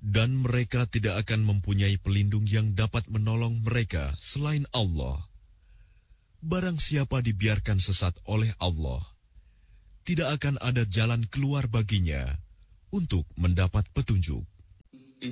Dan mereka tidak akan mempunyai pelindung yang dapat menolong mereka selain Allah. Barang siapa dibiarkan sesat oleh Allah, tidak akan ada jalan keluar baginya untuk mendapat petunjuk.